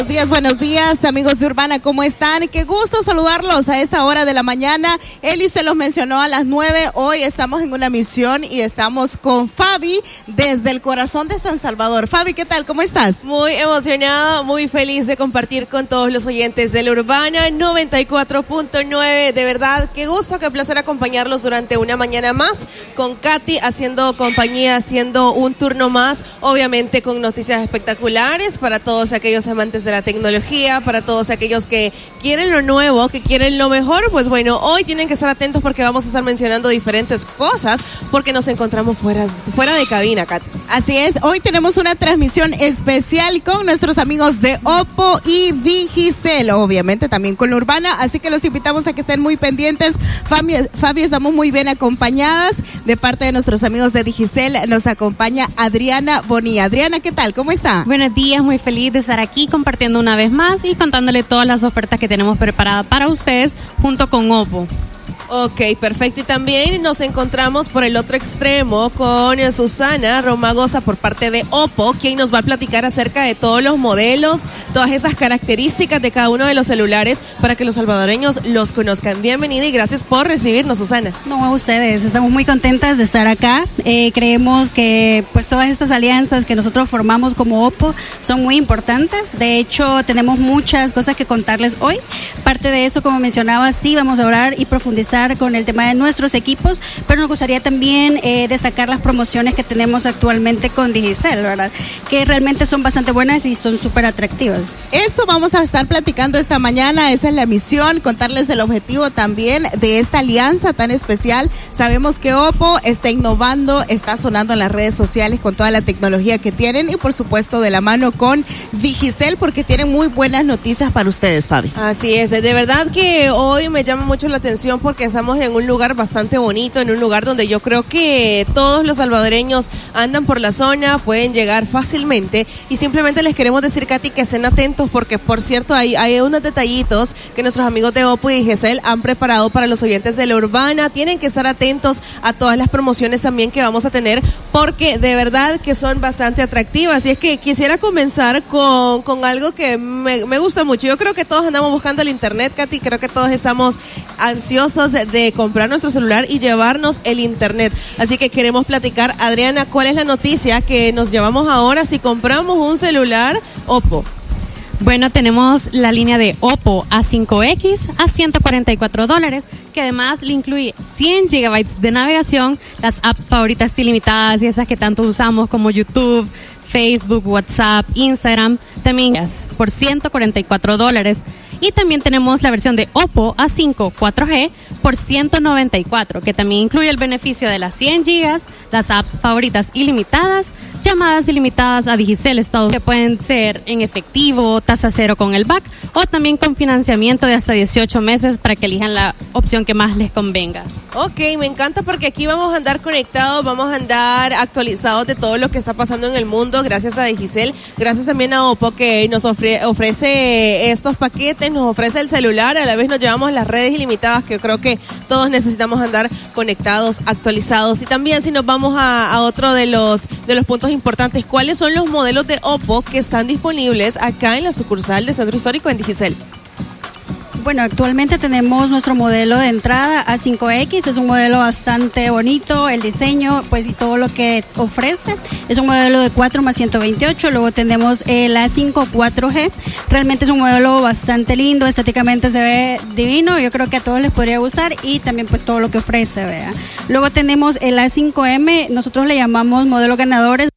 Buenos días, amigos de Urbana, ¿cómo están? Qué gusto saludarlos a esta hora de la mañana. Eli se los mencionó a las 9. Hoy estamos en una misión y estamos con Fabi desde el corazón de San Salvador. Fabi, ¿qué tal? ¿Cómo estás? Muy emocionada, muy feliz de compartir con todos los oyentes de la Urbana 94.9. De verdad, qué gusto, qué placer acompañarlos durante una mañana más con Katy, haciendo compañía, haciendo un turno más, obviamente con noticias espectaculares para todos aquellos amantes de la tecnología, para todos aquellos que quieren lo nuevo, que quieren lo mejor. Pues bueno, hoy tienen que estar atentos porque vamos a estar mencionando diferentes cosas porque nos encontramos fuera de cabina, Katy. Así es, hoy tenemos una transmisión especial con nuestros amigos de Oppo y Digicel, obviamente también con la Urbana, así que los invitamos a que estén muy pendientes. Fabi, estamos muy bien acompañadas. De parte de nuestros amigos de Digicel nos acompaña Adriana Bonilla. Adriana, ¿qué tal? ¿Cómo está? Buenos días, muy feliz de estar aquí compartiendo una vez más y contándole todas las ofertas que tenemos preparadas para ustedes junto con Oppo. Ok, perfecto. Y también nos encontramos por el otro extremo con Susana Romagosa por parte de Oppo, quien nos va a platicar acerca de todos los modelos, todas esas características de cada uno de los celulares para que los salvadoreños los conozcan. Bienvenida y gracias por recibirnos, Susana. No, a ustedes. Estamos muy contentas de estar acá. Creemos que pues todas estas alianzas que nosotros formamos como Oppo son muy importantes. De hecho, tenemos muchas cosas que contarles hoy. Parte de eso, como mencionaba, sí vamos a hablar y profundizar con el tema de nuestros equipos, pero nos gustaría también destacar las promociones que tenemos actualmente con Digicel, ¿verdad? Que realmente son bastante buenas y son súper atractivas. Eso vamos a estar platicando esta mañana, esa es la misión, contarles el objetivo también de esta alianza tan especial. Sabemos que Oppo está innovando, está sonando en las redes sociales con toda la tecnología que tienen y por supuesto de la mano con Digicel porque tienen muy buenas noticias para ustedes, Fabi. Así es, de verdad que hoy me llama mucho la atención porque estamos en un lugar bastante bonito, en un lugar donde yo creo que todos los salvadoreños andan por la zona, pueden llegar fácilmente y simplemente les queremos decir, Katy, que estén atentos porque, por cierto, hay unos detallitos que nuestros amigos de Oppo y Digicel han preparado para los oyentes de la Urbana. Tienen que estar atentos a todas las promociones también que vamos a tener porque de verdad que son bastante atractivas y es que quisiera comenzar con algo que me gusta mucho. Yo creo que todos andamos buscando el internet, Katy, creo que todos estamos ansiosos de comprar nuestro celular y llevarnos el internet. Así que queremos platicar, Adriana, ¿cuál es la noticia que nos llevamos ahora si compramos un celular Oppo? Bueno, tenemos la línea de Oppo A5X a $144, que además le incluye 100 GB de navegación, las apps favoritas ilimitadas y esas que tanto usamos como YouTube, Facebook, WhatsApp, Instagram, también por $144. Y también tenemos la versión de Oppo A5 4G por $194, que también incluye el beneficio de las 100 GB, las apps favoritas ilimitadas, llamadas ilimitadas a Digicel Estados, que pueden ser en efectivo, tasa cero con el BAC, o también con financiamiento de hasta 18 meses para que elijan la opción que más les convenga. Ok, me encanta porque aquí vamos a andar conectados, vamos a andar actualizados de todo lo que está pasando en el mundo, gracias a Digicel, gracias también a Oppo que nos ofrece estos paquetes, nos ofrece el celular, a la vez nos llevamos las redes ilimitadas que creo que todos necesitamos andar conectados, actualizados. Y también si nos vamos a otro de los puntos importantes, ¿cuáles son los modelos de Oppo que están disponibles acá en la sucursal de Centro Histórico en Digicel? Bueno, actualmente tenemos nuestro modelo de entrada A5X, es un modelo bastante bonito, el diseño pues y todo lo que ofrece, es un modelo de 4+128, luego tenemos el A5 4G, realmente es un modelo bastante lindo, estéticamente se ve divino, yo creo que a todos les podría gustar y también pues todo lo que ofrece, ¿vea? Luego tenemos el A5M, nosotros le llamamos modelo ganadores